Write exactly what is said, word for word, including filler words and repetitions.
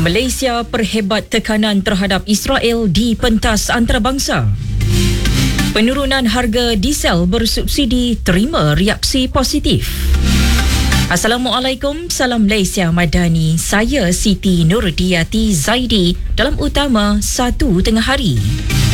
Malaysia perhebat tekanan terhadap Israel di pentas antarabangsa. Penurunan harga diesel bersubsidi terima reaksi positif. Assalamualaikum, salam Malaysia Madani. Saya Siti Nurdiati Zaidi dalam utama satu tengah hari.